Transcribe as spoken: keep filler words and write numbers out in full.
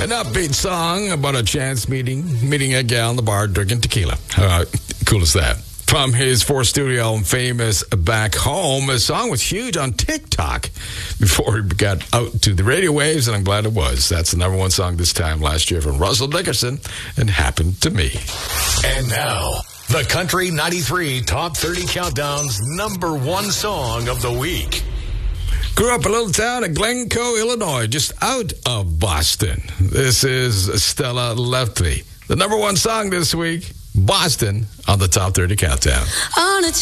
An upbeat song about a chance meeting, meeting a gal in the bar, drinking tequila. Uh, cool as that. From his fourth studio album, Famous Back Home, a song was huge on TikTok before it got out to the radio waves, and I'm glad it was. That's the number one song this time last year from Russell Dickerson, and Happened to Me. And now, the Country ninety-three Top thirty Countdown's number one song of the week. Grew up in a little town of Glencoe, Illinois, just out of Boston. This is Stella Lefty. The number one song this week, Boston, on the Top thirty Countdown. On a